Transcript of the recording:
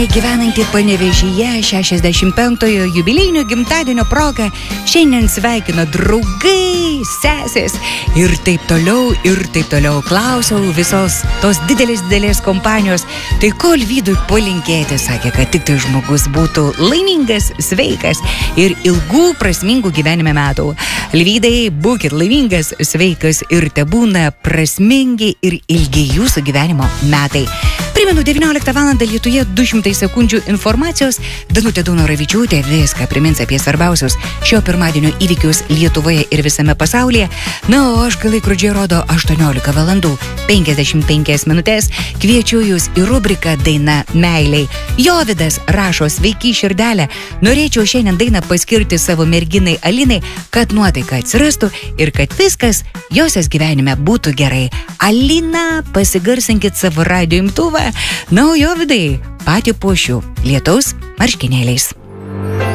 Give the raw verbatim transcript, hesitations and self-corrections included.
Gyvenanti Panevėžyje šešiasdešimt penktojo jubiliejinio gimtadienio proga šiandien sveikino draugai, sesės ir taip toliau, ir taip toliau. Klausiau visos tos didelės, didelės kompanijos, tai ko Alvydui palinkėti, sakė, kad tik tai žmogus būtų laimingas, sveikas ir ilgų prasmingų gyvenime metų. Alvydai, būkit laimingas, sveikas ir tebūna prasmingi ir ilgi jūsų gyvenimo metai. Primenu, devynioliktą valandą Lietuje du šimtai sekundžių informacijos. Danutė Daunoravičiūtė viską primins apie svarbiausius šio pirmadienio įvykius Lietuvoje ir visame pasaulyje. Na, o aš, kai laikrodžiai rodo aštuoniolika valandų penkiasdešimt penkias minutės, kviečiu jūs į rubriką Daina meilei. Jovidas rašo: sveiki širdelė, norėčiau šiandien dainą paskirti savo merginai Alinai, kad nuotaika atsirastų ir kad viskas josios gyvenime būtų gerai. Alina, pasigarsinkit savo radijo imtuvą. Na, o Jovidai, patį puošiu lietaus marškinėliais.